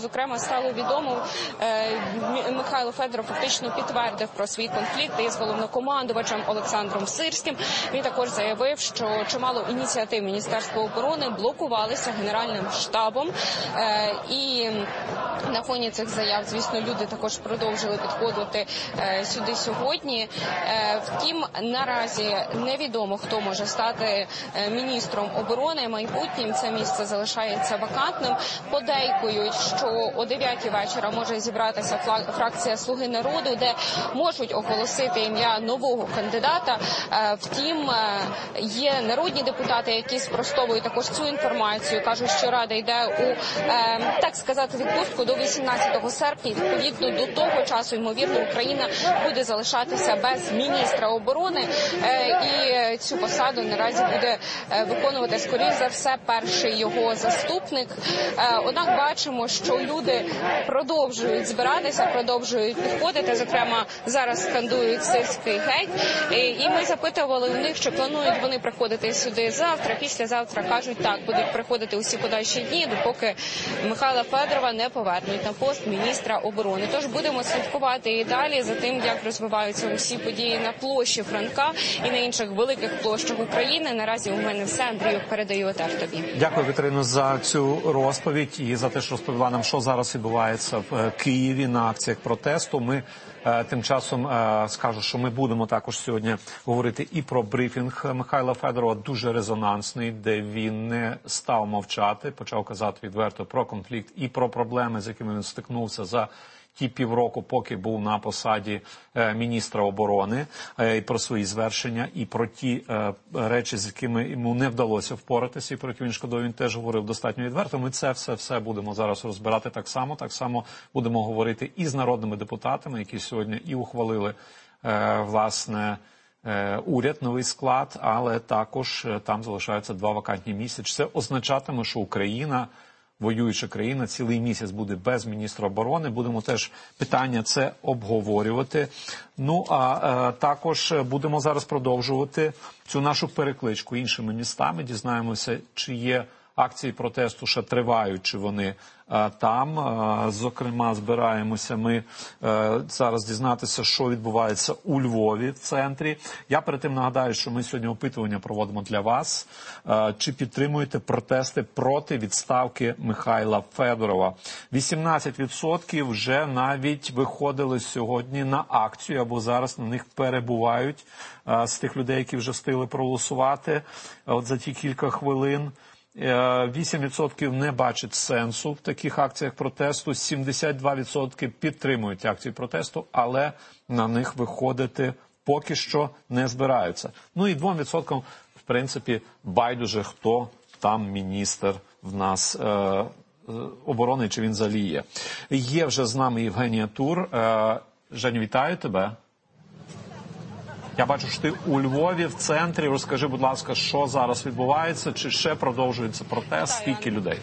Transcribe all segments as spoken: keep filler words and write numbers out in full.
Зокрема, стало відомо, Михайло Федоров фактично підтвердив про свій конфлікт із головнокомандувачем Олександром Сирським. Він також заявив, що чимало ініціатив Міністерства оборони блокувалися Генеральним штабом. І на фоні цих заяв, звісно, люди також продовжили підходити сюди сьогодні. Втім, наразі невідомо, хто може стати міністром оборони майбутнім. Це місце залишається вакантним. Подейкують, що о дев'ятій вечора може зібратися фракція «Слуги народу», де можуть оголосити ім'я нового кандидата. Втім, є народні депутати, які спростовують також цю інформацію, кажуть, що Рада йде у, так сказати, відпустку до вісімнадцятого серпня. Відповідно до того часу, ймовірно, Україна буде залишатися без міністра оборони, і цю посаду наразі буде виконувати, скоріш за все, перший його заступник. Однак бачимо, що люди продовжують збиратися, продовжують підходити. Зокрема, зараз скандують «Сирський геть». І ми запитували у них, чи планують вони приходити сюди завтра, післязавтра. Кажуть, так, будуть приходити усі подальші дні, допоки Михайла Федорова не повернуть на пост міністра оборони. Тож будемо слідкувати і далі за тим, як розвиваються усі події на площі Франка і на інших великих площах України. Наразі у мене все. Андрію, передаю теж тобі. Дякую, Віторино, за цю розповідь і за те, що розповіла нам, що зараз відбувається в Києві на акціях протесту. Ми тим часом скажу, що ми будемо також сьогодні говорити і про брифінг Михайла Федорова, дуже резонансний, де він не став мовчати, почав казати відверто про конфлікт і про проблеми, з якими він стикнувся за ті півроку, поки був на посаді міністра оборони, і про свої звершення, і про ті речі, з якими йому не вдалося впоратися, і про які він шкодує, він теж говорив достатньо відверто. Ми це все-все будемо зараз розбирати так само. Так само будемо говорити і з народними депутатами, які сьогодні і ухвалили, власне, уряд, новий склад, але також там залишаються два вакантні місця. Це означатиме, що Україна, воююча країна, цілий місяць буде без міністра оборони. Будемо теж питання це обговорювати. Ну, а е, також будемо зараз продовжувати цю нашу перекличку іншими містами. Дізнаємося, чи є акції протесту, ще тривають, чи вони е, там. Е, зокрема, збираємося ми е, зараз дізнатися, що відбувається у Львові в центрі. Я перед тим нагадаю, що ми сьогодні опитування проводимо для вас. Е, чи підтримуєте протести проти відставки Михайла Федорова? вісімнадцять відсотків вже навіть виходили сьогодні на акцію, або зараз на них перебувають е, з тих людей, які вже встигли проголосувати от за ті кілька хвилин. вісім відсотків не бачать сенсу в таких акціях протесту, сімдесят два відсотки підтримують акції протесту, але на них виходити поки що не збираються. Ну і двом відсоткам, в принципі, байдуже, хто там міністр в нас е, оборони, чи він взагалі є. Є вже з нами Євгенія Тур. Е, Женю, вітаю тебе. Я бачу, що ти у Львові, в центрі. Розкажи, будь ласка, що зараз відбувається, чи ще продовжується протест, скільки людей?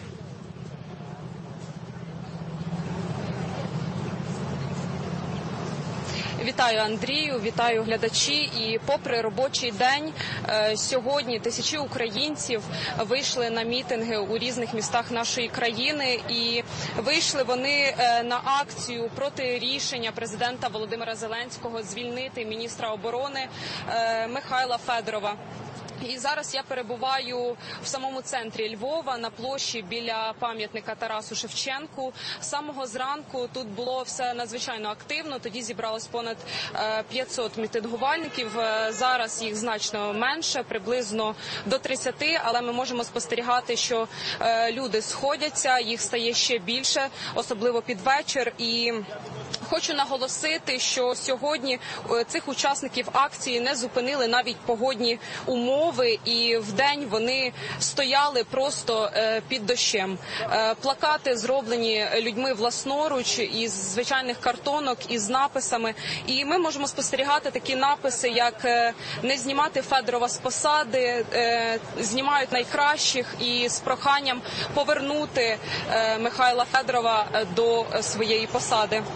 Вітаю, Андрію, вітаю глядачі. І попри робочий день, сьогодні тисячі українців вийшли на мітинги у різних містах нашої країни. І вийшли вони на акцію проти рішення президента Володимира Зеленського звільнити міністра оборони Михайла Федорова. І зараз я перебуваю в самому центрі Львова, на площі біля пам'ятника Тарасу Шевченку. З самого зранку тут було все надзвичайно активно, тоді зібралось понад п'ятсот мітингувальників. Зараз їх значно менше, приблизно до тридцяти, але ми можемо спостерігати, що люди сходяться, їх стає ще більше, особливо під вечір. І хочу наголосити, що сьогодні цих учасників акції не зупинили навіть погодні умови, і вдень вони стояли просто під дощем. Плакати зроблені людьми власноруч із звичайних картонок, із написами. І ми можемо спостерігати такі написи, як «Не знімати Федорова з посади», «Знімають найкращих» і з проханням повернути Михайла Федорова до своєї посади.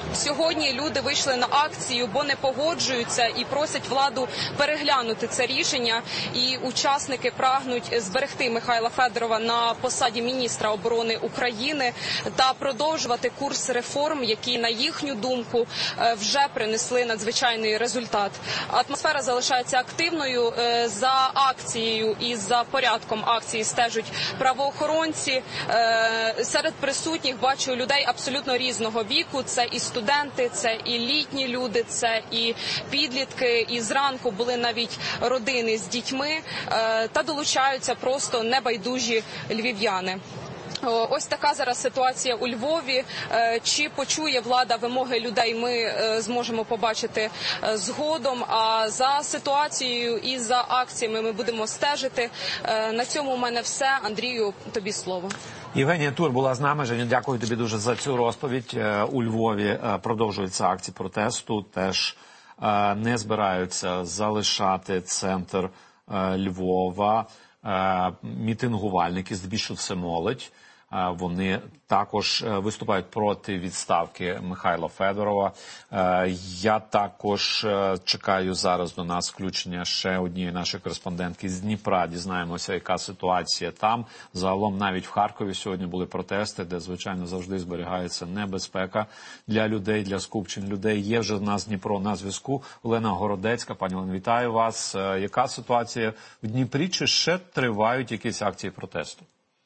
Сьогодні люди вийшли на акцію, бо не погоджуються і просять владу переглянути це рішення. І учасники прагнуть зберегти Михайла Федорова на посаді міністра оборони України та продовжувати курс реформ, які, на їхню думку, вже принесли надзвичайний результат. Атмосфера залишається активною. За акцією і за порядком акції стежать правоохоронці. Серед присутніх бачу людей абсолютно різного віку. Це і студенти, це і літні люди, це і підлітки. І зранку були навіть родини з дітьми. Та долучаються просто небайдужі львів'яни. Ось така зараз ситуація у Львові. Чи почує влада вимоги людей, ми зможемо побачити згодом. А за ситуацією і за акціями ми будемо стежити. На цьому у мене все. Андрію, тобі слово. Євгенія Тур була з нами. Женя, дякую тобі дуже за цю розповідь. У Львові продовжуються акції протесту. Теж не збираються залишати центр Львова. Мітингувальники, здебільшого все молодь. Вони також виступають проти відставки Михайла Федорова. Я також чекаю зараз до нас включення ще однієї нашої кореспондентки з Дніпра. Дізнаємося, яка ситуація там. Загалом навіть в Харкові сьогодні були протести, де, звичайно, завжди зберігається небезпека для людей, для скупчень людей. Є вже в нас Дніпро на зв'язку. Олена Городецька. Пані Олена, вітаю вас. Яка ситуація в Дніпрі? Чи ще тривають якісь акції протесту?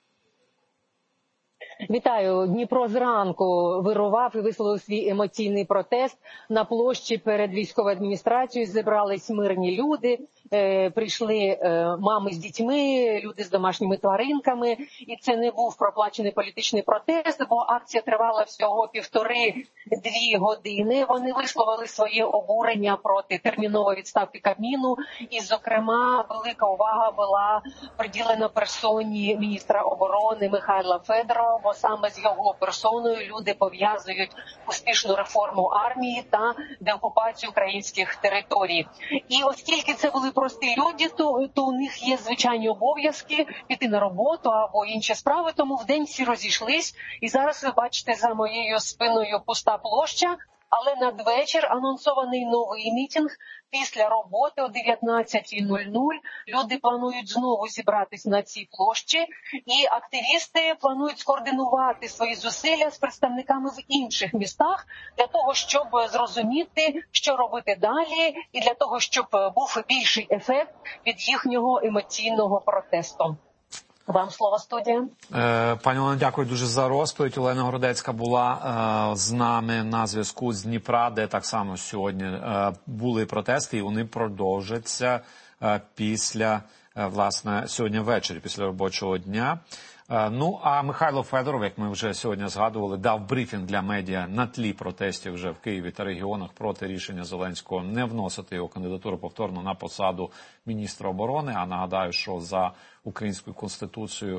Вітаю. Дніпро зранку вирував і висловив свій емоційний протест. На площі перед військовою адміністрацією зібрались мирні люди. Е, прийшли е, мами з дітьми, люди з домашніми тваринками. І це не був проплачений політичний протест, бо акція тривала всього півтори-дві години. Вони висловили своє обурення проти термінової відставки Кабміну. І, зокрема, велика увага була приділена персоні міністра оборони Михайла Федорова, бо саме з його персоною люди пов'язують успішну реформу армії та деокупацію українських територій. І оскільки це були прості люди, то, то у них є звичайні обов'язки піти на роботу або інші справи, тому вдень всі розійшлись. І зараз ви бачите за моєю спиною пуста площа, але надвечір анонсований новий мітинг. Після роботи о дев'ятнадцятій нуль нуль люди планують знову зібратись на цій площі, і активісти планують скоординувати свої зусилля з представниками в інших містах для того, щоб зрозуміти, що робити далі, і для того, щоб був більший ефект від їхнього емоційного протесту. Вам слово, студія. Пані Олено, дякую дуже за розповідь. Олена Городецька була з нами на зв'язку з Дніпра, де так само сьогодні були протести, і вони продовжаться після, власне, сьогодні ввечері, після робочого дня. Ну, а Михайло Федоров, як ми вже сьогодні згадували, дав брифінг для медіа на тлі протестів вже в Києві та регіонах проти рішення Зеленського не вносити його кандидатуру повторно на посаду міністра оборони. А нагадаю, що за українською конституцією,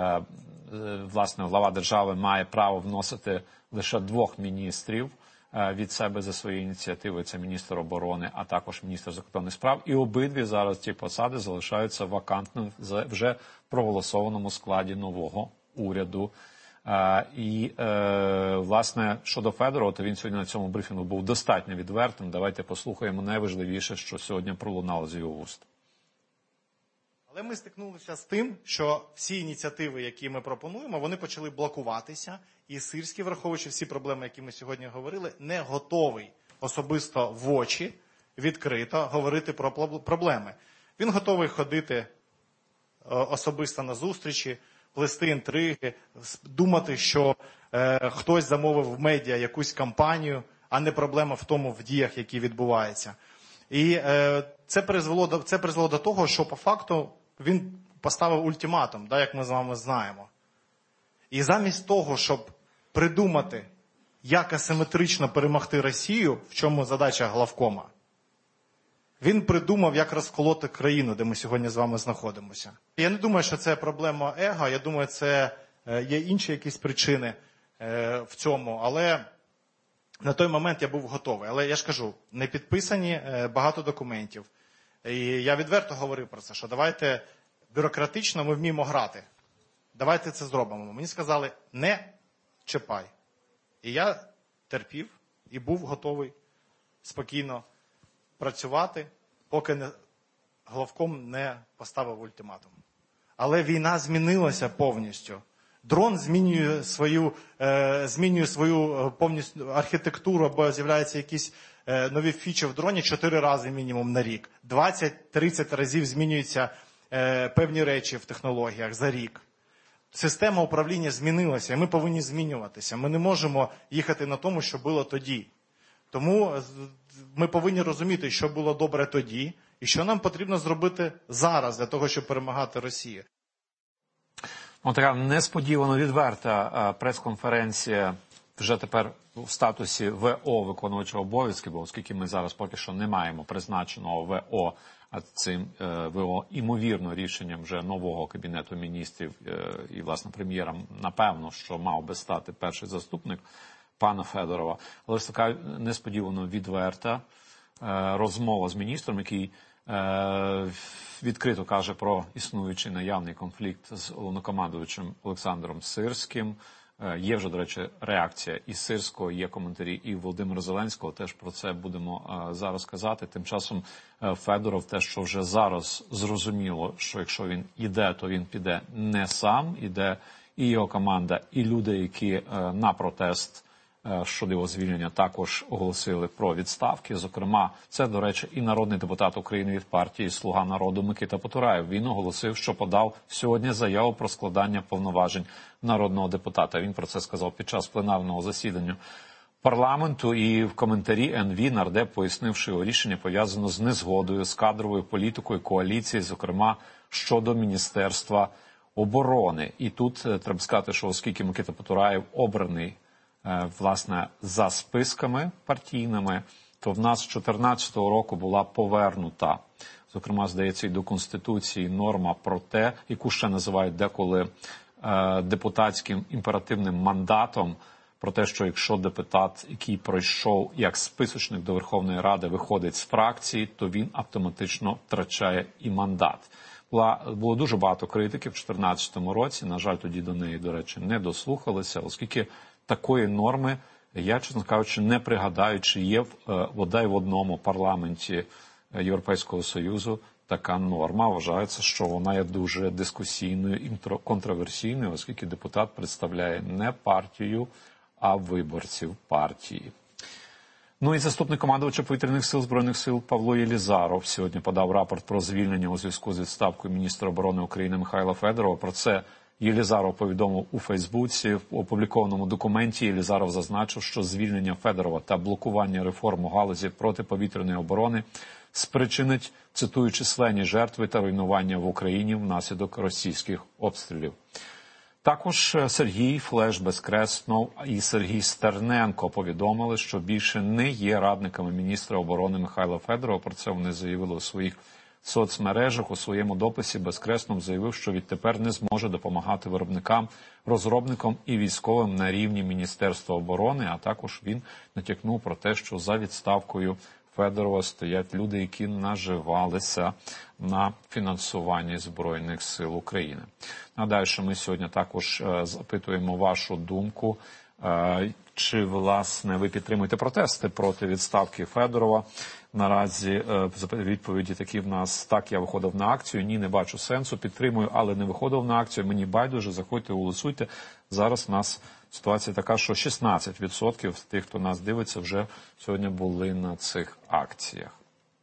власне, глава держави має право вносити лише двох міністрів від себе за своєю ініціативою. Це міністр оборони, а також міністр закордонних справ. І обидві зараз ці посади залишаються вакантними вже в проголосованому складі нового уряду. І, власне, щодо Федорова, то він сьогодні на цьому брифінгу був достатньо відвертим. Давайте послухаємо найважливіше, що сьогодні пролунало з його уст. Але ми стикнулися з тим, що всі ініціативи, які ми пропонуємо, вони почали блокуватися. І Сирський, враховуючи всі проблеми, які ми сьогодні говорили, не готовий особисто в очі, відкрито говорити про проблеми. Він готовий ходити особисто на зустрічі, плести інтриги, думати, що е, хтось замовив в медіа якусь кампанію, а не проблема в тому, в діях, які відбуваються. І е, це призвело до, це призвело до того, що по факту він поставив ультиматум, да, як ми з вами знаємо. І замість того, щоб придумати, як асиметрично перемогти Росію, в чому задача главкома, він придумав, як розколоти країну, де ми сьогодні з вами знаходимося. Я не думаю, що це проблема его, я думаю, це є інші якісь причини в цьому, але на той момент я був готовий. Але я ж кажу, не підписані багато документів. І я відверто говорив про це, що давайте бюрократично ми вміємо грати. Давайте це зробимо. Мені сказали, не чіпай. І я терпів, і був готовий спокійно працювати, поки не, главком не поставив ультиматум. Але війна змінилася повністю. Дрон змінює свою, е, змінює свою повністю архітектуру, або з'являються якісь е, нові фічі в дроні чотири рази мінімум на рік. двадцять-тридцять разів змінюються е, певні речі в технологіях за рік. Система управління змінилася, і ми повинні змінюватися. Ми не можемо їхати на тому, що було тоді. Тому ми повинні розуміти, що було добре тоді, і що нам потрібно зробити зараз для того, щоб перемагати Росію. Ось така несподівано відверта прес-конференція вже тепер в статусі ВО виконувача обов'язків, бо оскільки ми зараз поки що не маємо призначеного ВО, а цим ВО імовірно рішенням вже нового Кабінету міністрів і, власне, прем'єром, напевно, що мав би стати перший заступник пана Федорова. Але ж така несподівано відверта розмова з міністром, який відкрито каже про існуючий наявний конфлікт з головнокомандувачем Олександром Сирським. Є вже, до речі, реакція і Сирського, є коментарі і Володимира Зеленського, теж про це будемо зараз казати. Тим часом Федоров, те, що вже зараз зрозуміло, що якщо він іде, то він піде не сам, іде і його команда, і люди, які на протест щодо його звільнення також оголосили про відставки. Зокрема, це, до речі, і народний депутат України від партії «Слуга народу» Микита Потураєв. Він оголосив, що подав сьогодні заяву про складання повноважень народного депутата. Він про це сказав під час пленарного засідання парламенту, і в коментарі ен ве нардеп пояснив, що його рішення пов'язано з незгодою з кадровою політикою коаліції, зокрема щодо Міністерства оборони. І тут треба сказати, що оскільки Микита Потураєв обраний власне, за списками партійними, то в нас з дві тисячі чотирнадцятого року була повернута, зокрема, здається, і до Конституції норма про те, яку ще називають деколи е, депутатським імперативним мандатом, про те, що якщо депутат, який пройшов як списочник до Верховної Ради, виходить з фракції, то він автоматично втрачає і мандат. Була, було дуже багато критики в дві тисячі чотирнадцятому році, на жаль, тоді до неї, до речі, не дослухалися, оскільки такої норми, я, чесно кажучи, не пригадаю, чи є бодай в одному парламенті Європейського Союзу така норма. Вважається, що вона є дуже дискусійною і контроверсійною, оскільки депутат представляє не партію, а виборців партії. Ну і заступник командувача повітряних сил Збройних сил Павло Єлізаров сьогодні подав рапорт про звільнення у зв'язку з відставкою міністра оборони України Михайла Федорова. Про це Єлізаров повідомив у Фейсбуці. В опублікованому документі Єлізаров зазначив, що звільнення Федорова та блокування реформ у галузі протиповітряної оборони спричинить, цитую, численні жертви та руйнування в Україні внаслідок російських обстрілів. Також Сергій Флеш-Безкреснов і Сергій Стерненко повідомили, що більше не є радниками міністра оборони Михайла Федорова. Про це вони заявили у своїх соцмережах. У своєму дописі Безкреснов заявив, що відтепер не зможе допомагати виробникам, розробникам і військовим на рівні Міністерства оборони, а також він натякнув про те, що за відставкою Федорова стоять люди, які наживалися на фінансуванні Збройних сил України. Нагадаю, що ми сьогодні також запитуємо вашу думку, чи, власне, ви підтримуєте протести проти відставки Федорова. Наразі відповіді такі в нас: так, я виходив на акцію, ні, не бачу сенсу, підтримую, але не виходив на акцію, мені байдуже, заходьте, голосуйте. Зараз у нас ситуація така, що шістнадцять відсотків з тих, хто нас дивиться, вже сьогодні були на цих акціях.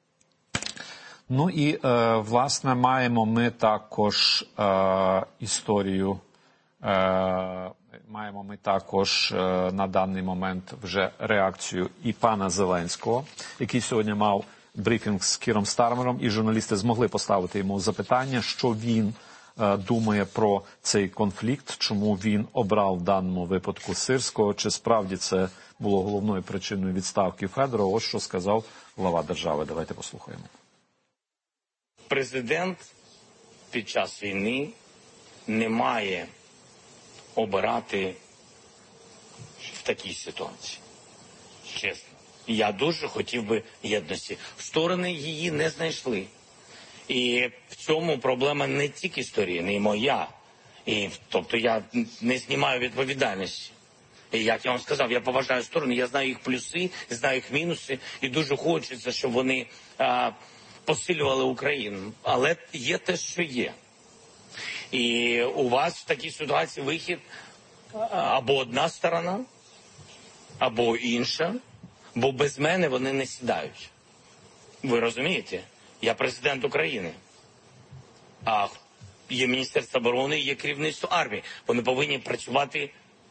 Ну і, е, власне, маємо ми також е, історію, е, маємо ми також е, на даний момент вже реакцію і пана Зеленського, який сьогодні мав брифінг з Кіром Стармером, і журналісти змогли поставити йому запитання, що він е, думає про цей конфлікт, чому він обрав в даному випадку Сирського, чи справді це було головною причиною відставки Федорова. Ось що сказав глава держави. Давайте послухаємо. Президент під час війни не має обирати в такій ситуації. Чесно. Я дуже хотів би єдності. Сторони її не знайшли. І в цьому проблема не тільки сторін, і моя. І, тобто я не знімаю відповідальності. І як я вам сказав, я поважаю сторони, я знаю їх плюси, знаю їх мінуси, і дуже хочеться, щоб вони а, посилювали Україну. Але є те, що є. І у вас в такій ситуації вихід або одна сторона, або інша, бо без мене вони не сідають. Ви розумієте? Я президент України. А є Міністерство оборони, є керівництво армії. Вони повинні працювати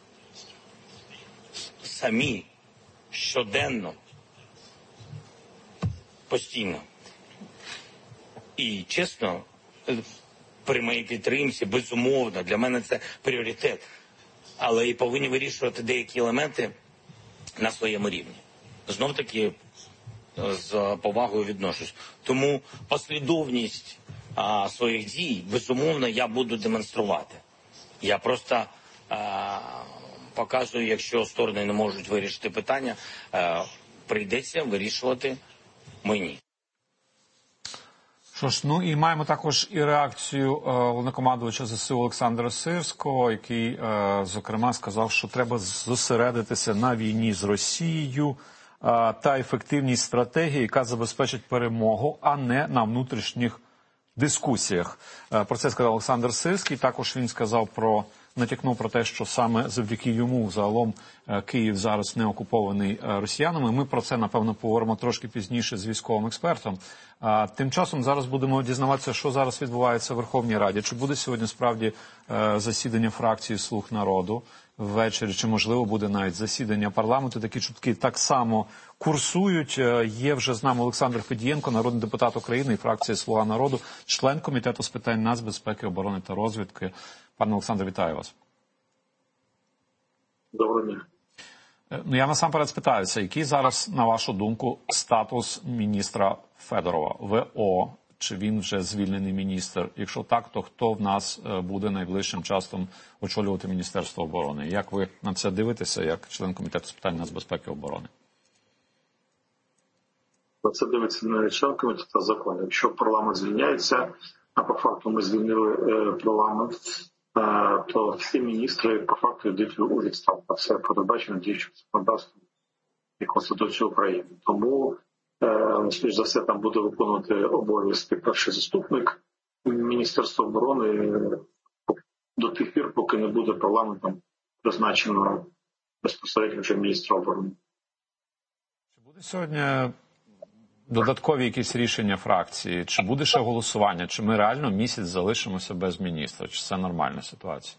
самі, щоденно, постійно. І, чесно, при моїй підтримці, безумовно, для мене це пріоритет. Але і повинні вирішувати деякі елементи на своєму рівні. Знов-таки, з повагою відношусь. Тому послідовність а, своїх дій, безумовно, я буду демонструвати. Я просто а, показую, якщо сторони не можуть вирішити питання, а, прийдеться вирішувати мені. Що ж, ну і маємо також і реакцію е, головнокомандувача ЗСУ Олександра Сирського, який, е, зокрема, сказав, що треба зосередитися на війні з Росією е, та ефективній стратегії, яка забезпечить перемогу, а не на внутрішніх дискусіях. Е, про це сказав Олександр Сирський. Також він сказав про, натякнув про те, що саме завдяки йому загалом е, Київ зараз не окупований е, росіянами. Ми про це, напевно, поговоримо трошки пізніше з військовим експертом. А тим часом зараз будемо дізнаватися, що зараз відбувається в Верховній Раді. Чи буде сьогодні справді е, засідання фракції «Слуг народу» ввечері, чи, можливо, буде навіть засідання парламенту. Такі чутки так само курсують. Е, є вже з нами Олександр Федієнко, народний депутат України і фракції «Слуга народу», член Комітету з питань нацбезпеки, оборони та розвідки. Пане Олександр, вітаю вас. Доброго дня. Ну, я насамперед спитаюся, який зараз, на вашу думку, статус міністра Федорова? ВО, чи він вже звільнений міністр? Якщо так, то хто в нас буде найближчим часом очолювати Міністерство оборони? Як ви на це дивитеся, як член Комітету з питань нацбезпеки і оборони? На це дивиться не член Комітету закону. Якщо парламент звільняється, а по факту ми звільнили е, парламент, е, то всі міністри по факту йдуть у відставку. Це передбачено діючим законодавством і Конституцією України. Тому скоріш за все, там буде виконувати обов'язки перший заступник Міністерства оборони до тих пір, поки не буде парламентом призначено безпосередньо вже міністра оборони. Чи буде сьогодні додаткові якісь рішення фракції? Чи буде ще голосування? Чи ми реально місяць залишимося без міністра? Чи це нормальна ситуація?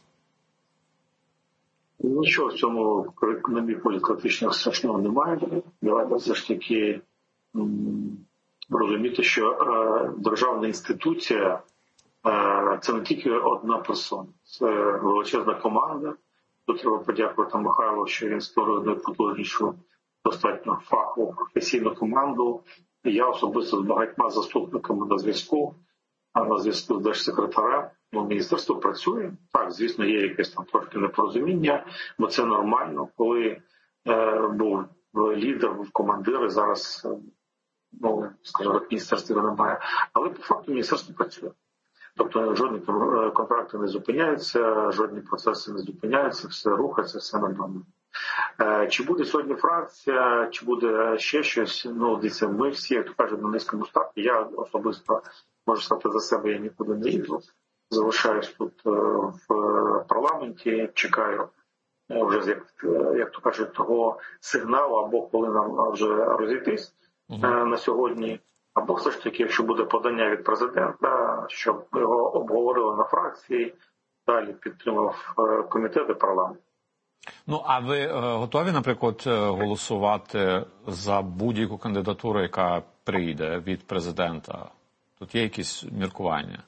Нічого в цьому, на мій погляд, критичного страшного немає. Давайте все ж таки розуміти, що е, державна інституція е, – це не тільки одна персона, це величезна команда. Тут треба подякувати Михайлу, що він створив найпотужнішу, достатньо фахову, професійну команду. Я особисто з багатьма заступниками на зв'язку, а на зв'язку з держсекретарем. Ну, міністерство працює. Так, звісно, є якесь там трошки непорозуміння, бо це нормально, коли е, був лідер, був командир, і зараз ну, скажімо, міністерства немає, але по факту міністерство працює. Тобто жодні контракти не зупиняються, жодні процеси не зупиняються, все рухається, все нормально. Чи буде сьогодні фракція, чи буде ще щось, ну, дивіться, ми всі, як то кажуть, на низькому старті. Я особисто, можу сказати за себе, я нікуди не їду. Залишаюсь тут в парламенті, чекаю вже, як, як то кажуть, того сигналу, або коли нам вже розійтись uh-huh. на сьогодні, або все ж таки, якщо буде подання від президента, щоб його обговорили на фракції, далі підтримав комітет і парламент. Ну, а ви е, готові, наприклад, голосувати за будь-яку кандидатуру, яка прийде від президента? Тут є якісь міркування?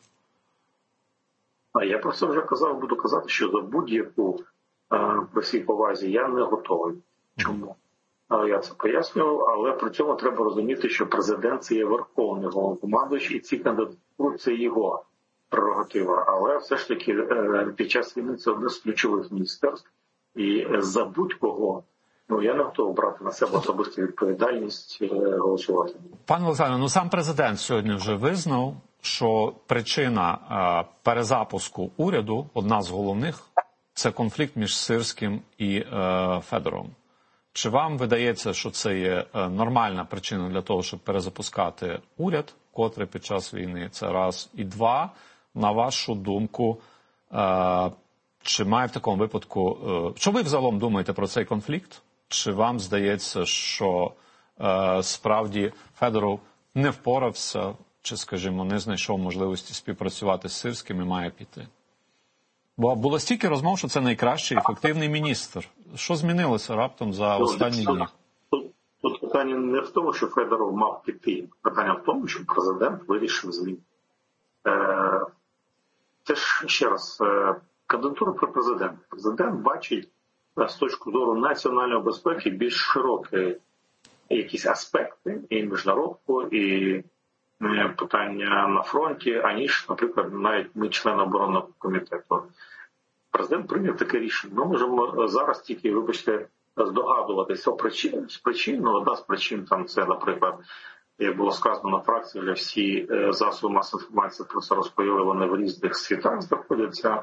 А я про це вже казав, буду казати, що за будь-яку, е, при всій повазі, я не готовий. Чому? Я це пояснював, але при цьому треба розуміти, що президент – це є верховний головнокомандуючий, і ці кандидатури – це його прерогатива. Але все ж таки під час війни це одне з ключових міністерств. І за будь-кого, ну, я не готовий брати на себе особисту відповідальність голосувати. Пане Олександре, ну сам президент сьогодні вже визнав, що причина е, перезапуску уряду, одна з головних, це конфлікт між Сирським і е, Федоровим. Чи вам видається, що це є е, нормальна причина для того, щоб перезапускати уряд, котрий під час війни? Це раз. І два, на вашу думку, е, чи має в такому випадку... Е, що ви взагалом думаєте про цей конфлікт? Чи вам здається, що е, справді Федоров не впорався, чи, скажімо, не знайшов можливості співпрацювати з Сирським і має піти? Бо було стільки розмов, що це найкращий ефективний міністр. Що змінилося раптом за останні дні? Тут, тут питання не в тому, що Федоров мав піти. Питання в тому, що президент вирішив змінити. Е, це ж, ще раз, е, кандидатура про президента. Президент бачить з точки зору національної безпеки більш широкі якісь аспекти і міжнародку, і питання на фронті, аніж, наприклад, навіть ми, члени оборонного комітету. Президент прийняв таке рішення. Ми можемо зараз тільки, вибачте, здогадуватися причин. З причин, ну, одна з причин там це, наприклад, як було сказано на фракції, вже всі засоби масової інформації про це розповіли, вони в різних світах знаходяться.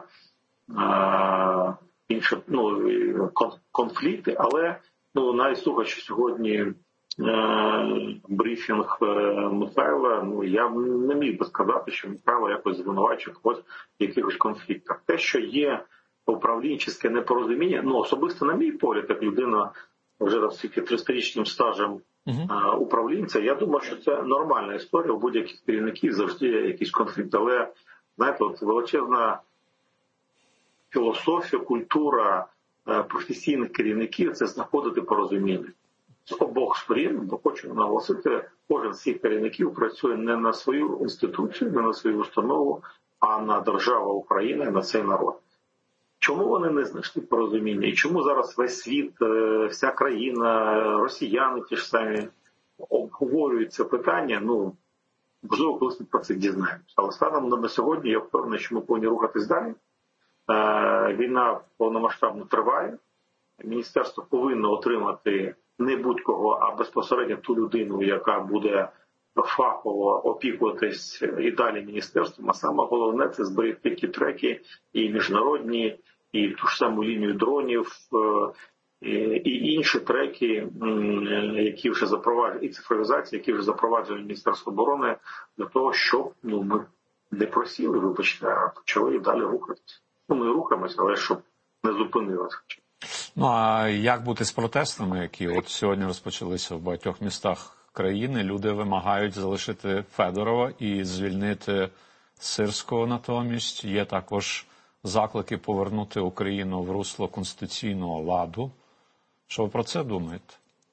Інші, ну, конфлікти, але ну, навіть слухаючи сьогодні е, брифінг е, Михайла, ну, я не міг би сказати, що Михайло якось звинувачує когось в якихось конфліктах. Те, що є управлінче непорозуміння, ну, особисто на мій погляд, як людина вже там скільки тристорічним стажем е, управлінця, я думаю, що це нормальна історія, у будь-яких керівників завжди є якийсь конфлікт, але, знаєте, от величезна філософія, культура професійних керівників – це знаходити порозуміння. З обох сторін, бо хочу наголосити, кожен з цих керівників працює не на свою інституцію, не на свою установу, а на державу України, на цей народ. Чому вони не знайшли порозуміння? І чому зараз весь світ, вся країна, росіяни ті ж самі обговорюють це питання? Ну, можливо, колись ми про це дізнаємося. Але станом на сьогодні я впевнений, що ми повинні рухатись далі. Війна повномасштабно триває. Міністерство повинно отримати не будь-кого, а безпосередньо ту людину, яка буде фахово опікуватись і далі міністерством. А саме головне – це зберегти ті треки і міжнародні, і ту ж саму лінію дронів, і інші треки, які вже запроваджують, і цифровізація, які вже запроваджує Міністерство оборони, для того, щоб ну, ми не просіли, вибачте, а почали і далі рухатися. Ну, ми рухаємося, але щоб не зупинилося. Ну, а як бути з протестами, які от сьогодні розпочалися в багатьох містах країни? Люди вимагають залишити Федорова і звільнити Сирського натомість. Є також заклики повернути Україну в русло конституційного ладу. Що ви про це думаєте?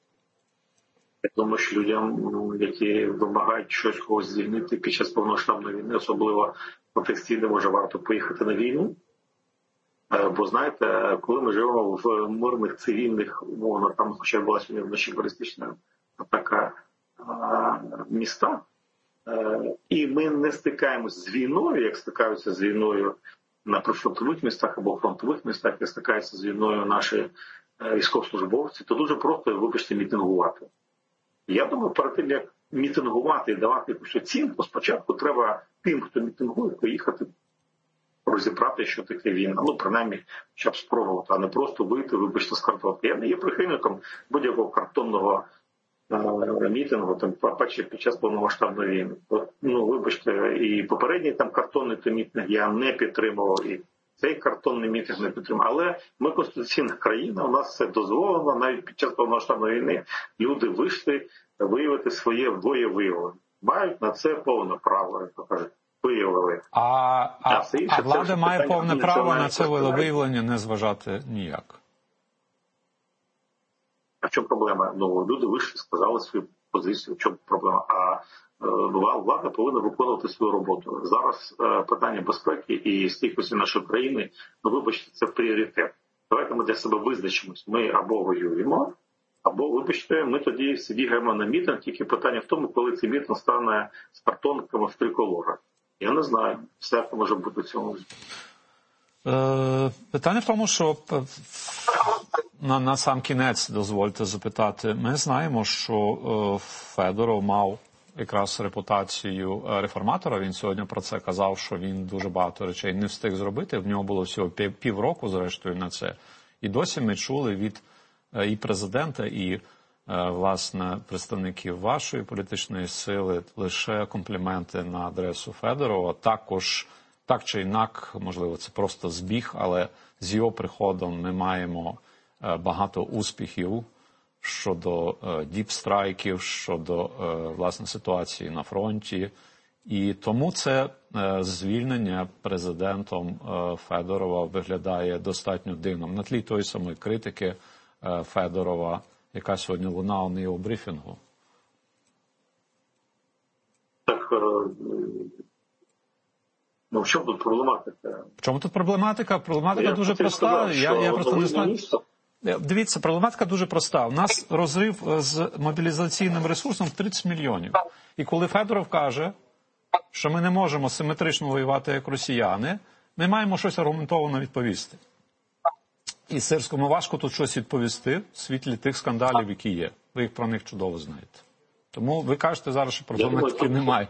Я думаю, що людям, які вимагають щось когось звільнити під час повномасштабної війни, особливо в контексті, де може варто поїхати на війну. Бо, знаєте, коли ми живемо в мирних, цивільних, умовно, там, хоча була сьогодні вночі балістична атака міста, і ми не стикаємося з війною, як стикаються з війною на прифронтових містах або фронтових містах, як стикаються з війною наші військовослужбовці, то дуже просто, вибачте, мітингувати. Я думаю, перед тим, як мітингувати і давати якусь оцінку, спочатку треба тим, хто мітингує, поїхати розібрати, що таке війна. Ну, принаймні, хоча б спробувати, а не просто вийти, вибачте, з картонки. Я не є прихильником будь-якого картонного е- мітингу, тим паче під час повномасштабної війни. От, ну, вибачте, і попередній там картонний мітинг я не підтримував, і цей картонний мітинг не підтримував. Але ми конституційна країна, у нас це дозволено, навіть під час повномасштабної війни люди вийшли виявити своє волевиявлення. Мають на це повне право, як то кажуть. Виявили. А, а, а влада має повне право на це волевиявлення не зважати ніяк. А в чому проблема? Ну, люди вийшли, сказали свою позицію, в чому проблема. А е, влада повинна виконувати свою роботу. Зараз е, питання безпеки і стійкості нашої країни, ну, вибачте, це пріоритет. Давайте ми для себе визначимось. Ми або воюємо, або, вибачте, ми тоді всі бігаємо на мітинг, тільки питання в тому, коли цей мітинг стане з картонками в триколорах. Я не знаю, все може бути в цьому. Е, питання в тому, що на, на сам кінець, дозвольте запитати, ми знаємо, що е, Федоров мав якраз репутацію реформатора. Він сьогодні про це казав, що він дуже багато речей не встиг зробити. В нього було всього півроку, зрештою, на це. І досі ми чули від і президента, і, власне, представників вашої політичної сили лише компліменти на адресу Федорова. Також, так чи інак, можливо, це просто збіг, але з його приходом ми маємо багато успіхів щодо діпстрайків, щодо, власне, ситуації на фронті. І тому це звільнення президентом Федорова виглядає достатньо дивним. На тлі тої самої критики Федорова, яка сьогодні лунала на його брифінгу. Так, ну в чому тут проблематика? В чому тут проблематика? Проблематика я дуже проста. Сказав, я, я просто не знаю. Дивіться, проблематика дуже проста. У нас розрив з мобілізаційним ресурсом в тридцять мільйонів. І коли Федоров каже, що ми не можемо симетрично воювати як росіяни, ми маємо щось аргументовано відповісти. І Сирському важко тут щось відповісти в світлі тих скандалів, які є. Ви їх про них чудово знаєте. Тому ви кажете зараз, що проблематики немає.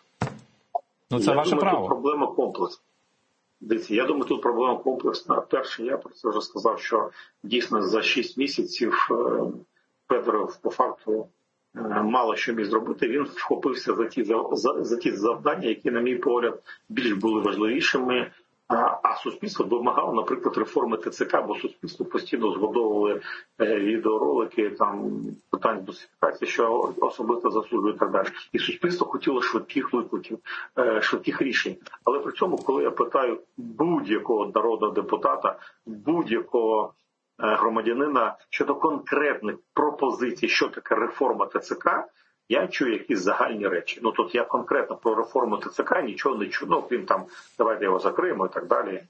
Ну це ваше право. Тут проблема комплексна. Дивіться, я думаю, тут проблема комплексна. Перше, я про це вже сказав, що дійсно за шість місяців Федоров по факту мало що міг зробити. Він вхопився за ті, за, за ті завдання, які, на мій погляд, більш були важливішими. А суспільство вимагало, наприклад, реформи ТЦК, бо суспільство постійно згодовували відеоролики, там питань досифікації, що особисто засуджує і так далі. І суспільство хотіло швидких викликів, швидких рішень. Але при цьому, коли я питаю будь-якого народного депутата, будь-якого громадянина щодо конкретних пропозицій, що таке реформа ТЦК, я чую якісь загальні речі. Ну, тут я конкретно про реформу ТЦК нічого не чую. Ну, крім там, давайте його закриємо і так далі.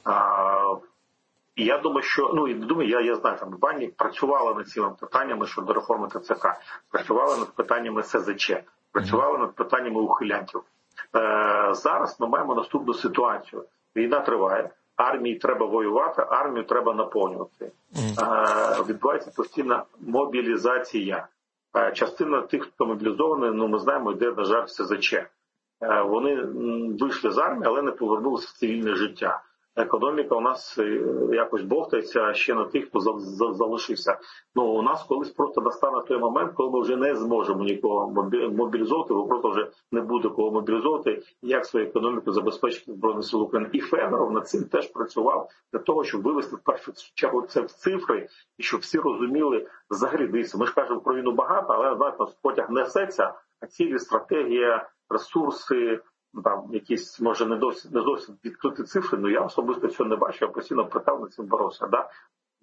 А, і я думаю, що, ну, і думаю, я, я знаю, там, Банік працювала над цими питаннями щодо реформи ТЦК, працювала над питаннями СЗЧ, працювала над питаннями ухилянтів. Е, зараз ми маємо наступну ситуацію. Війна триває, армії треба воювати, армію треба наповнювати. Е, відбувається постійна мобілізація. Частина тих, хто мобілізований, ну ми знаємо, йде, на жаль, в СЗЧ. Вони вийшли з армії, але не повернулися в цивільне життя. Економіка у нас якось бовтається ще на тих, хто залишився. Ну, у нас колись просто настане той момент, коли ми вже не зможемо нікого мобілізовувати, бо просто вже не буде кого мобілізовувати, як свою економіку забезпечити Збройні Сили України. І Федоров над цим теж працював для того, щоб вивести в першу чергу це в цифри, і щоб всі розуміли взагалі, дивіться, ми ж кажемо про війну багато, але, знаєте, потяг несеться, а цілі, стратегія, ресурси, там якісь, може, не зовсім, не зовсім відкриті цифри, але я особисто цього не бачу, я постійно питав, над цим боровся. Да?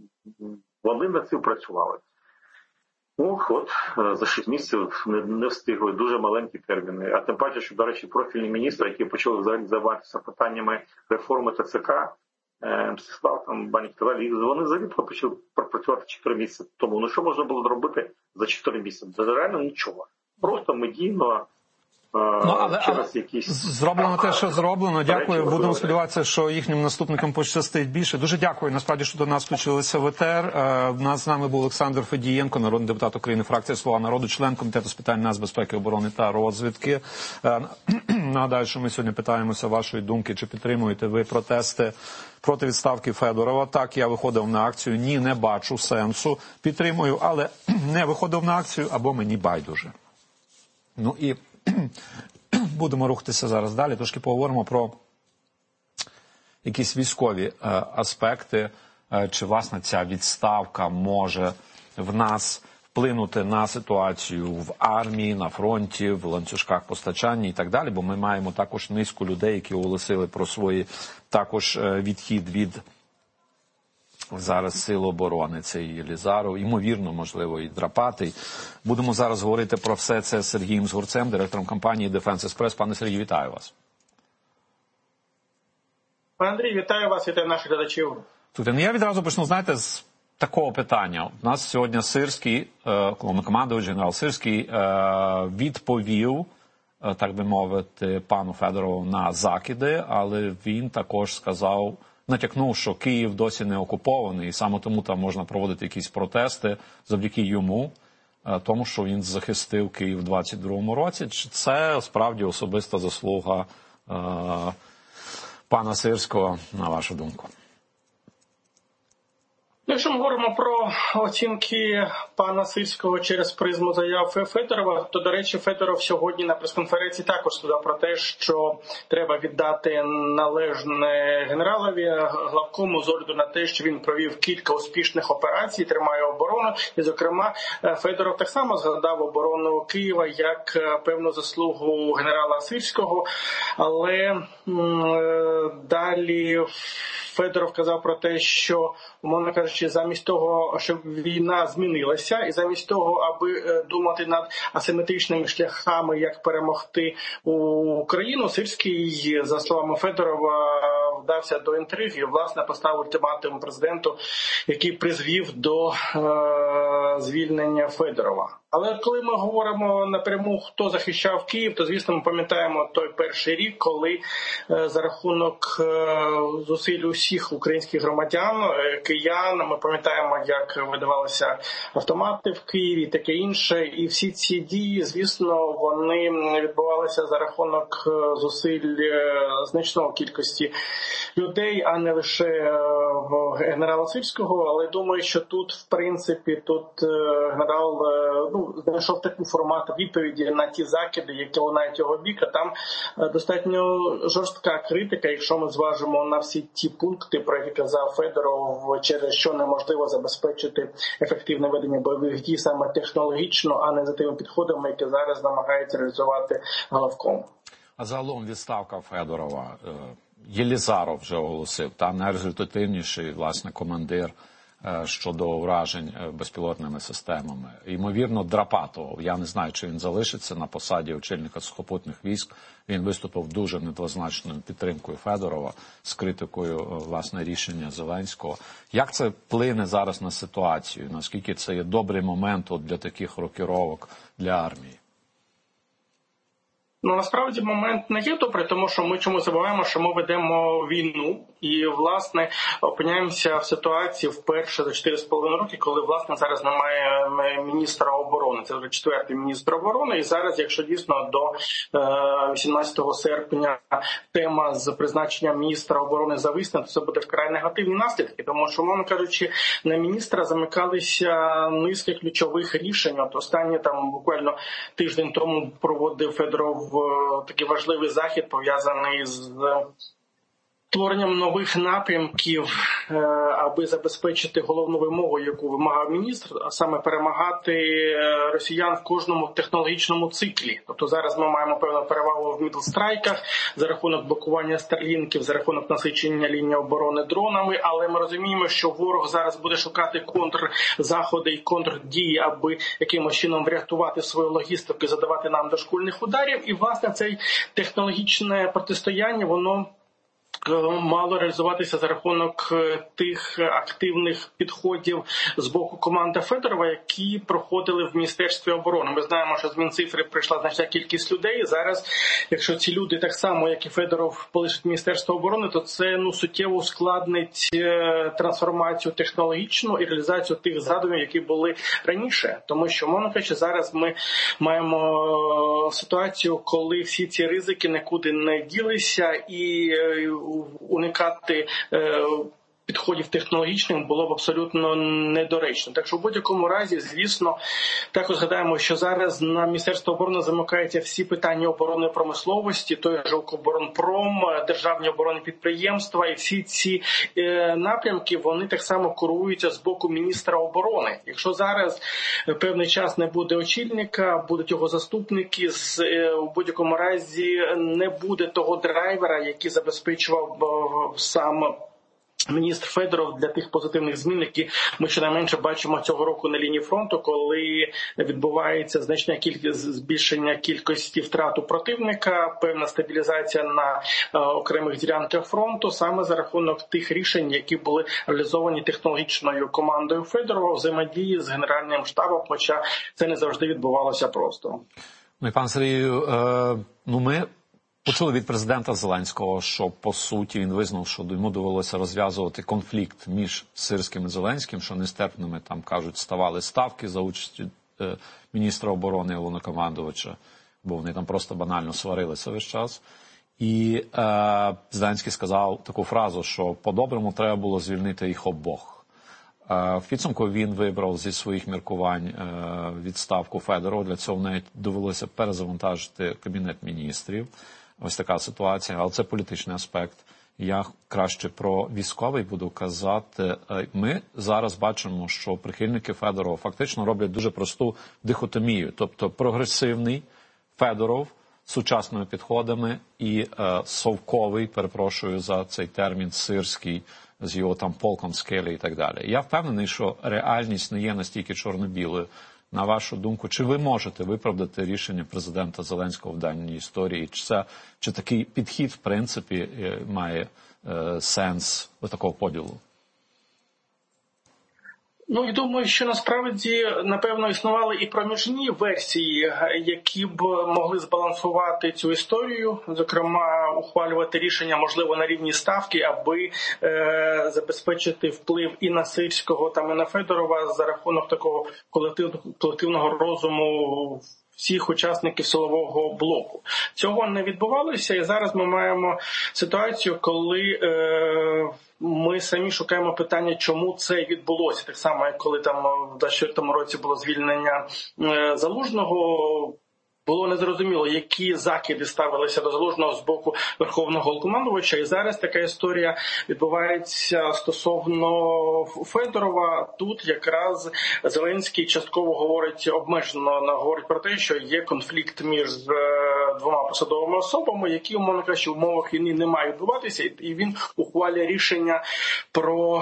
Вони над цим працювали. Ну, от, за шість місяців не, не встигли, дуже маленькі терміни. А тим паче, що, до речі, профільні міністри, які почали взагалі займатися питаннями реформи ТЦК, Мстислав, там, Банік, так далі, вони взагалі почали працювати чотири місяці тому. Ну, що можна було зробити за чотири місяці? Це реально нічого. Просто медійно. Ну, але, але якісь... зроблено те, що зроблено. Дякую. Будемо сподіватися, що їхнім наступникам пощастить більше. Дуже дякую, насправді, що до нас включилися в етер. У нас з нами був Олександр Федієнко, народний депутат України, фракція «Слуга народу», член Комітету з питань нацбезпеки, оборони та розвідки. Нагадаю, що ми сьогодні питаємося вашої думки, чи підтримуєте ви протести проти відставки Федорова. Так, я виходив на акцію. Ні, не бачу сенсу. Підтримую, але не виходив на акцію, або мені байдуже. Ну і будемо рухатися зараз далі. Трошки поговоримо про якісь військові е, аспекти. Е, чи, власне, ця відставка може в нас вплинути на ситуацію в армії, на фронті, в ланцюжках постачання і так далі. Бо ми маємо також низку людей, які оголосили про свої також е, відхід від зараз Сил оборони. Це і Єлізаров, ймовірно, можливо, і Драпатий. Будемо зараз говорити про все це з Сергієм Згурцем, директором компанії Defense Express. Пане Сергію, вітаю вас. Пане Андрій, вітаю вас, вітаю наших глядачів. Тут я відразу почну, знаєте, з такого питання. У нас сьогодні Сирський, головнокомандувач, генерал Сирський, відповів, так би мовити, пану Федорову на закиди, але він також сказав, натякнув, що Київ досі не окупований, і саме тому там можна проводити якісь протести завдяки йому. тому, що він захистив Київ у двадцять другому році, чи це справді особиста заслуга е, пана Сирського, на вашу думку? Якщо ми говоримо про оцінки пана Сирського через призму заяв Федорова, то, до речі, Федоров сьогодні на прес-конференції також сказав про те, що треба віддати належне генералові Главкому з огляду на те, що він провів кілька успішних операцій, тримає оборону. І, зокрема, Федоров так само згадав оборону Києва як певну заслугу генерала Сирського. Але м- далі Федоров казав про те, що, умовно кажучи, замість того, щоб війна змінилася, і замість того, аби думати над асиметричними шляхами, як перемогти Україну, Сирський, за словами Федорова, вдався до інтриги і, власне, поставив ультиматум президенту, який призвів до е- звільнення Федорова. Але коли ми говоримо напряму, хто захищав Київ, то, звісно, ми пам'ятаємо той перший рік, коли е, за рахунок е, зусиль усіх українських громадян, е, киян, ми пам'ятаємо, як видавалися автомати в Києві і таке інше. І всі ці дії, звісно, вони відбувалися за рахунок зусиль е, значної кількості людей, а не лише е, генерала Сирського. Але думаю, що тут, в принципі, тут е, генерал е, ну, знайшов такий формат відповіді на ті закиди, які лунають його бік, а там достатньо жорстка критика, якщо ми зважимо на всі ті пункти, про які казав Федоров, через що неможливо забезпечити ефективне ведення бойових дій саме технологічно, а не за тими підходами, які зараз намагається реалізувати Главком. А загалом відставка Федорова, Єлізаров вже оголосив, там найрезультативніший, власне, командир щодо вражень безпілотними системами. Ймовірно, Драпатов. Я не знаю, чи він залишиться на посаді очільника сухопутних військ. Він виступив дуже недвозначною підтримкою Федорова з критикою, власне, рішення Зеленського. Як це вплине зараз на ситуацію? Наскільки це є добрий момент от для таких рокіровок для армії? Ну, насправді, момент не є добрий, тому що ми чомусь забуваємо, що ми ведемо війну і, власне, опиняємося в ситуації вперше за чотири з половиною роки, коли, власне, зараз немає міністра оборони. Це вже четвертий міністр оборони. І зараз, якщо дійсно до вісімнадцятого серпня тема з призначенням міністра оборони зависне, то це буде вкрай негативні наслідки. Тому що, мовно кажучи, на міністра замикалися низки ключових рішень. От останні там буквально тиждень тому проводив Федоров такий важливий захід, пов'язаний з створенням нових напрямків, аби забезпечити головну вимогу, яку вимагав міністр, а саме перемагати росіян в кожному технологічному циклі. Тобто зараз ми маємо певну перевагу в мідлстрайках за рахунок блокування старлінків, за рахунок насичення лінії оборони дронами, але ми розуміємо, що ворог зараз буде шукати контрзаходи і контрдії, аби якимось чином врятувати свою логістику і задавати нам дошкульних ударів. І, власне, це технологічне протистояння, воно мало реалізуватися за рахунок тих активних підходів з боку команди Федорова, які проходили в Міністерстві оборони. Ми знаємо, що з Мінцифри прийшла значна кількість людей. Зараз, якщо ці люди так само, як і Федоров, полишать Міністерство оборони, то це ну, суттєво ускладнить трансформацію технологічну і реалізацію тих задумів, які були раніше. Тому що, мовно кажучи, зараз ми маємо ситуацію, коли всі ці ризики нікуди не ділися, і уникати е, підходів технологічних було б абсолютно недоречно. Так що в будь-якому разі, звісно, також згадаємо, що зараз на Міністерство оборони замикаються всі питання оборонної промисловості, той же Укроборонпром, державні оборонні підприємства, і всі ці е, напрямки, вони так само куруються з боку міністра оборони. Якщо зараз певний час не буде очільника, будуть його заступники, з, е, у будь-якому разі не буде того драйвера, який забезпечував е, сам міністр Федоров для тих позитивних змін, які ми щонайменше бачимо цього року на лінії фронту, коли відбувається значна кількість збільшення кількості втрат у противника, певна стабілізація на е, окремих ділянках фронту, саме за рахунок тих рішень, які були реалізовані технологічною командою Федорова, взаємодії з Генеральним штабом, хоча це не завжди відбувалося просто. Ну і пан Сергію, е, ну ми почули від президента Зеленського, що, по суті, він визнав, що йому довелося розв'язувати конфлікт між Сирським і Зеленським, що нестерпними, там, кажуть, ставали ставки за участю міністра оборони і головнокомандувача, бо вони там просто банально сварилися весь час. І е, Зеленський сказав таку фразу, що по-доброму треба було звільнити їх обох. Е, в підсумку він вибрав зі своїх міркувань е, відставку Федорова. Для цього навіть довелося перезавантажити Кабінет міністрів. Ось така ситуація, але це політичний аспект. Я краще про військовий буду казати. Ми зараз бачимо, що прихильники Федорова фактично роблять дуже просту дихотомію. Тобто прогресивний Федоров з сучасними підходами і е, совковий, перепрошую за цей термін, сирський, з його там полком скелі і так далі. Я впевнений, що реальність не є настільки чорно-білою. На вашу думку, чи ви можете виправдати рішення президента Зеленського в даній історії? Чи, це, чи такий підхід, в принципі, має е, сенс такого поділу? Ну, я думаю, що насправді, напевно, існували і проміжні версії, які б могли збалансувати цю історію, зокрема, ухвалювати рішення, можливо, на рівні ставки, аби е, забезпечити вплив і на Сирського, там, і на Федорова за рахунок такого колектив, колективного розуму всіх учасників силового блоку. Цього не відбувалося, і зараз ми маємо ситуацію, коли е, ми самі шукаємо питання, чому це відбулося. Так само, як коли там в двадцять четвертому році було звільнення е, Залужного, було незрозуміло, які закиди ставилися до Залужного з боку Верховного Головнокомандувача. І зараз така історія відбувається стосовно Федорова. Тут якраз Зеленський частково говорить, обмежено говорить про те, що є конфлікт між двома посадовими особами, які, умовно кажучи, в умовах війни не мають відбуватися. І він ухвалює рішення про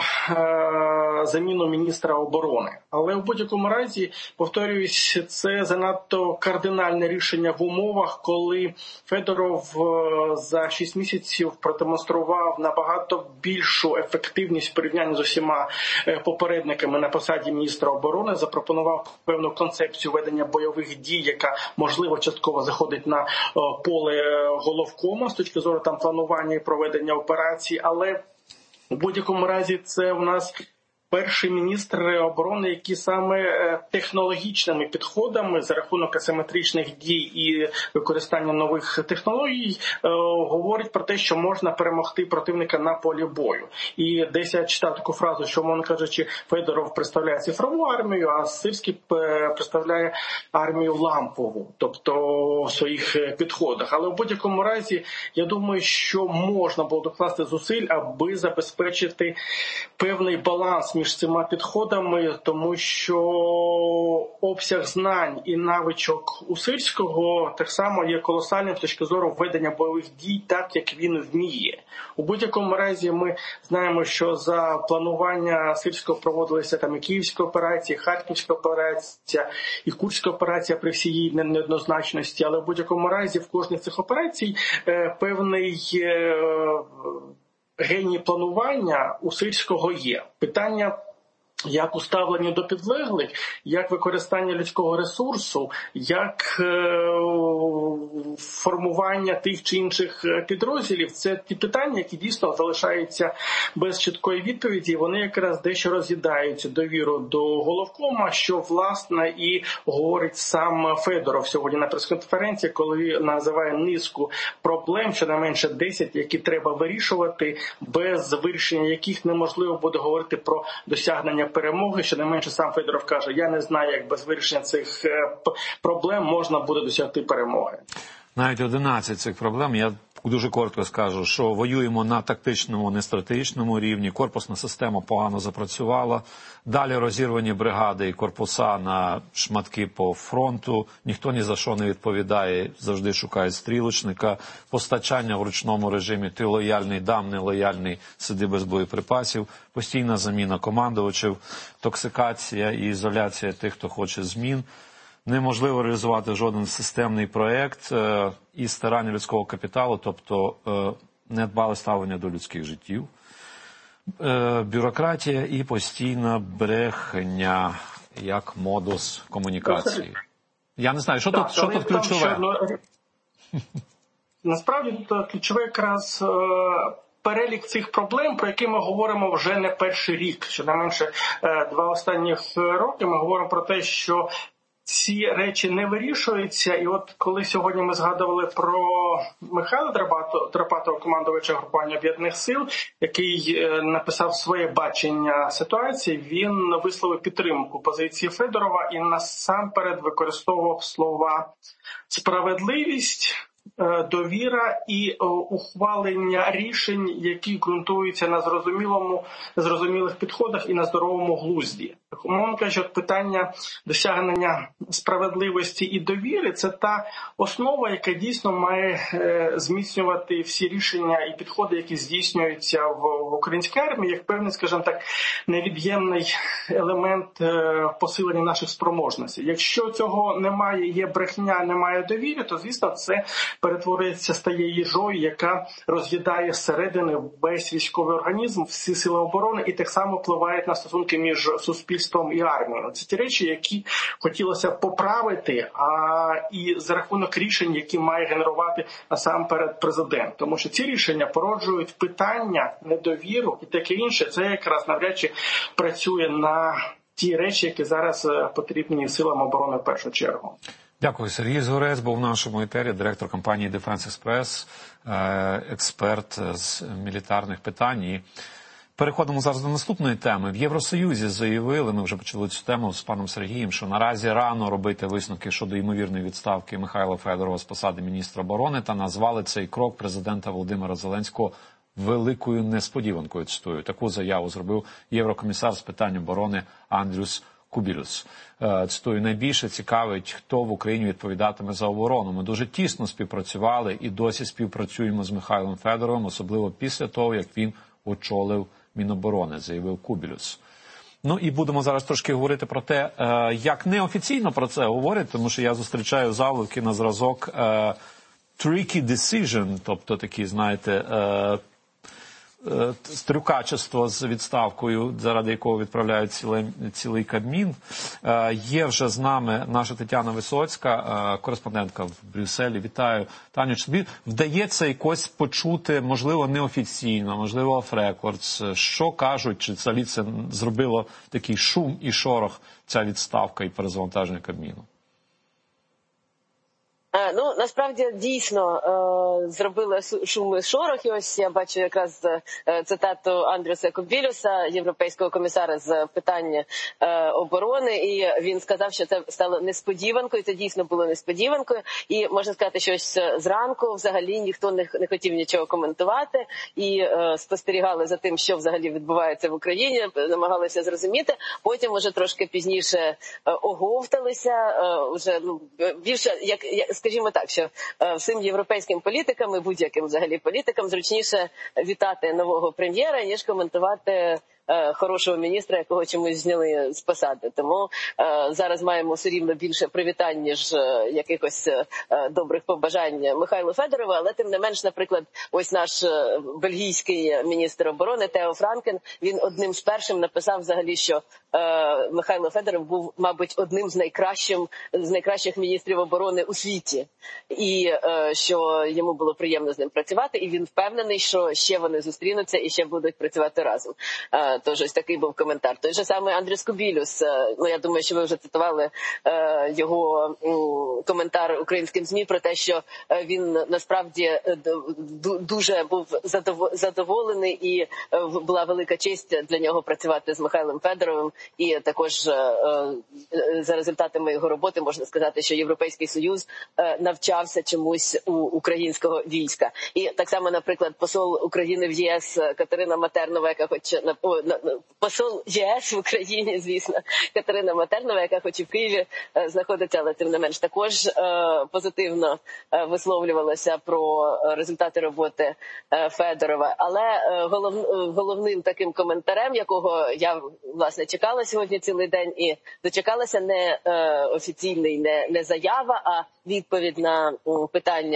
е, заміну міністра оборони. Але в будь-якому разі, повторююсь, це занадто кардинальне рішення в умовах, коли Федоров за шість місяців продемонстрував набагато більшу ефективність в порівнянні з усіма попередниками на посаді міністра оборони, запропонував певну концепцію ведення бойових дій, яка, можливо, частково заходить на поле головкома з точки зору там планування і проведення операцій, але в будь-якому разі це у нас перший міністр оборони, який саме технологічними підходами за рахунок асиметричних дій і використання нових технологій говорить про те, що можна перемогти противника на полі бою. І десь я читав таку фразу, що, мовно кажучи, Федоров представляє цифрову армію, а Сирський представляє армію лампову, тобто в своїх підходах. Але в будь-якому разі, я думаю, що можна було докласти зусиль, аби забезпечити певний баланс між цими підходами, тому що обсяг знань і навичок у Сирського так само є колосальним з точки зору ведення бойових дій так, як він вміє. У будь-якому разі ми знаємо, що за планування Сирського проводилися там і Київська операція, і Харківська операція, і Курська операція при всій її неоднозначності, але в будь-якому разі в кожній з цих операцій е, певний е, геній планування у Сирського є. Питання, як уставлення до підлеглих, як використання людського ресурсу, як е, формування тих чи інших підрозділів – це ті питання, які дійсно залишаються без чіткої відповіді. Вони якраз дещо роз'їдають довіру до головкома, що, власне, і говорить сам Федоров сьогодні на прес-конференції, коли називає низку проблем, щонайменше десять, які треба вирішувати, без вирішення яких неможливо буде говорити про досягнення перемоги. Що не менше сам Федоров каже, я не знаю, як без вирішення цих проблем можна буде досягти перемоги. Навіть одинадцять цих проблем, я дуже коротко скажу, що воюємо на тактичному, не стратегічному рівні, корпусна система погано запрацювала, далі розірвані бригади і корпуса на шматки по фронту, ніхто ні за що не відповідає, завжди шукають стрілочника, постачання в ручному режимі, ти лояльний, дам, не лояльний, сиди без боєприпасів, постійна заміна командувачів, токсикація і ізоляція тих, хто хоче змін. Неможливо реалізувати жоден системний проєкт е, і старання людського капіталу, тобто е, недбале ставлення до людських життів, е, бюрократія і постійна брехня як модус комунікації. Я не знаю, що так, тут, що тут ключове? Що, насправді тут ключове якраз е, перелік цих проблем, про які ми говоримо вже не перший рік. Щонайменше е, два останніх роки ми говоримо про те, що ці речі не вирішуються. І от коли сьогодні ми згадували про Михайла Драпатова, командувача групування Об'єднаних сил, який написав своє бачення ситуації, він висловив підтримку позиції Федорова і насамперед використовував слова «справедливість», довіра і ухвалення рішень, які ґрунтуються на зрозумілому, зрозумілих підходах і на здоровому глузді. Умовно кажучи, питання досягнення справедливості і довіри – це та основа, яка дійсно має зміцнювати всі рішення і підходи, які здійснюються в, в українській армії, як певний, скажімо так, невід'ємний елемент посилення наших спроможностей. Якщо цього немає, є брехня, немає довіри, то, звісно, це перетворюється, стає їжою, яка роз'їдає зсередини весь військовий організм, всі сили оборони і так само впливає на стосунки між суспільством і армією. Це ті речі, які хотілося поправити, а і за рахунок рішень, які має генерувати насамперед президент. Тому що ці рішення породжують питання, недовіру і таке інше. Це якраз навряд чи працює на ті речі, які зараз потрібні силам оборони в першу чергу. Дякую. Сергій Згурець був в нашому етері, директор компанії Defense Express, експерт з мілітарних питань. І переходимо зараз до наступної теми. В Євросоюзі заявили, ми вже почали цю тему з паном Сергієм, що наразі рано робити висновки щодо ймовірної відставки Михайла Федорова з посади міністра оборони та назвали цей крок президента Володимира Зеленського великою несподіванкою. Цитую. Таку заяву зробив єврокомісар з питань оборони Андрюс Кубілюс. Цитую, найбільше цікавить, хто в Україні відповідатиме за оборону. Ми дуже тісно співпрацювали і досі співпрацюємо з Михайлом Федоровим, особливо після того, як він очолив Міноборони, заявив Кубілюс. Ну і будемо зараз трошки говорити про те, як неофіційно про це говорять, тому що я зустрічаю заголовки на зразок tricky decision, тобто такі, знаєте, стрюкачество з відставкою, заради якого відправляють цілий, цілий Кабмін. Є вже з нами наша Тетяна Висоцька, кореспондентка в Брюсселі. Вітаю. Таню, чи тобі вдається якось почути, можливо, неофіційно, можливо, off-records, що кажуть, чи взагалі це зробило такий шум і шорох, ця відставка і перезавантаження Кабміну? Ну, насправді, дійсно, е, зробили шум і шорох. І ось я бачу якраз е, цитату Андрюса Кубілюса, європейського комісара з питань е, оборони, і він сказав, що це стало несподіванкою, це дійсно було несподіванкою. І можна сказати, що ось зранку взагалі ніхто не, не хотів нічого коментувати і е, спостерігали за тим, що взагалі відбувається в Україні, намагалися зрозуміти. Потім уже трошки пізніше е, оговталися, е, уже, ну, більше, як, як скажімо так, що е, всім європейським політикам і будь-яким взагалі політикам зручніше вітати нового прем'єра, ніж коментувати е, хорошого міністра, якого чомусь зняли з посади. Тому е, зараз маємо все рівно більше привітань, ніж е, якихось е, добрих побажань Михайлу Федорову, але тим не менш, наприклад, ось наш е, бельгійський міністр оборони Тео Франкен, він одним з першим написав взагалі, що е, Михайло Федоров був, мабуть, одним з найкращих, з найкращих міністрів оборони у світі. І е, що йому було приємно з ним працювати, і він впевнений, що ще вони зустрінуться і ще будуть працювати разом. Е, тож ось такий був коментар. Той же самий Андрюс Кубілюс, е, ну я думаю, що ви вже цитували е, його м, коментар українським ЗМІ про те, що він насправді дуже був задоволений і е, була велика честь для нього працювати з Михайлом Федоровим, і також е, е, за результатами його роботи можна сказати, що Європейський Союз е, навчався чомусь у українського війська. І так само, наприклад, посол України в ЄС Катерина Матернова, яка хоче о, на, посол ЄС в Україні, звісно, Катерина Матернова, яка хоч і в Києві е, знаходиться, але тим не менш також е, позитивно е, висловлювалася про результати роботи е, Федорова. Але е, голов, головним таким коментарем, якого я власне чекала сьогодні цілий день і дочекалася, не е, офіційний, не, не заява, а відповідь на питання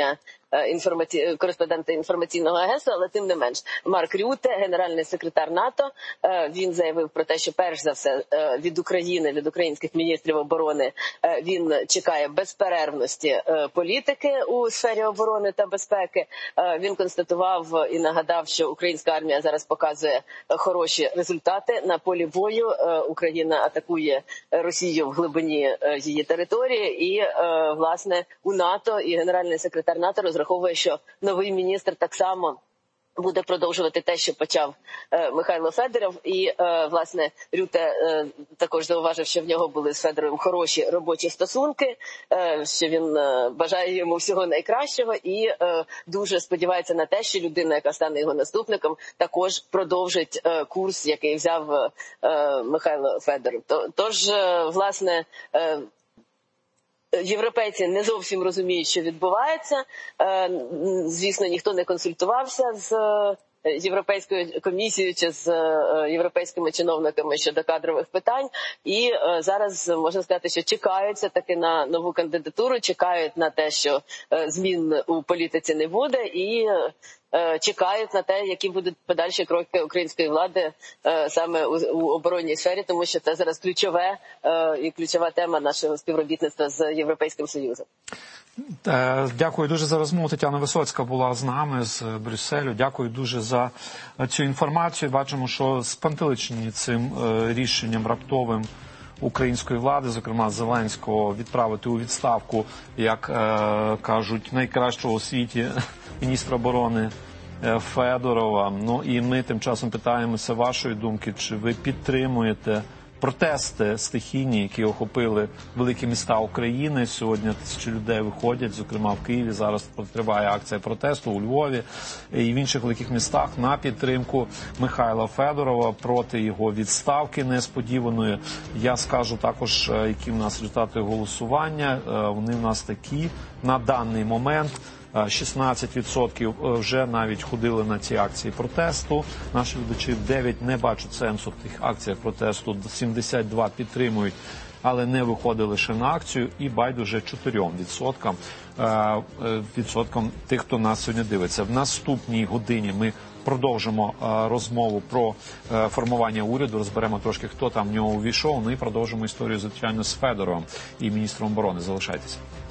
інформаці... кореспондента інформаційного агентства, але тим не менш. Марк Рюте, генеральний секретар НАТО, він заявив про те, що перш за все від України, від українських міністрів оборони він чекає безперервності політики у сфері оборони та безпеки. Він констатував і нагадав, що українська армія зараз показує хороші результати на полі бою. Україна атакує Росію в глибині її території і, власне, у НАТО і генеральний секретар НАТО розраховує, що новий міністр так само буде продовжувати те, що почав е, Михайло Федоров. І, е, власне, Рюте е, також зауважив, що в нього були з Федоровим хороші робочі стосунки, е, що він е, бажає йому всього найкращого і е, дуже сподівається на те, що людина, яка стане його наступником, також продовжить е, курс, який взяв е, Михайло Федоров. Тож, е, власне, е, європейці не зовсім розуміють, що відбувається. Звісно, ніхто не консультувався з Європейською комісією чи з європейськими чиновниками щодо кадрових питань. І зараз можна сказати, що чекаються таки на нову кандидатуру, чекають на те, що змін у політиці не буде, і чекають на те, які будуть подальші кроки української влади саме у оборонній сфері, тому що це зараз ключове і ключова тема нашого співробітництва з Європейським Союзом. Дякую дуже за розмову. Тетяна Висоцька була з нами з Брюсселю. Дякую дуже за цю інформацію. Бачимо, що спантеличені цим рішенням раптовим української влади, зокрема Зеленського, відправити у відставку, як кажуть, найкращого у світі міністра оборони Федорова. Ну і ми тим часом питаємося вашої думки, чи ви підтримуєте протести стихійні, які охопили великі міста України. Сьогодні тисячі людей виходять, зокрема в Києві. Зараз триває акція протесту у Львові і в інших великих містах на підтримку Михайла Федорова проти його відставки несподіваної. Я скажу також, які в нас результати голосування. Вони в нас такі на даний момент. шістнадцять відсотків вже навіть ходили на ці акції протесту. Наші глядачі дев'ять не бачать сенсу в тих акціях протесту, сімдесят два підтримують, але не виходили ще на акцію, і байдуже чотирьом відсоткам, відсоткам тих, хто нас сьогодні дивиться. В наступній годині ми продовжимо розмову про формування уряду, розберемо трошки, хто там в нього увійшов, ну і продовжимо історію, звичайно, з Федоровим і міністром оборони. Залишайтеся.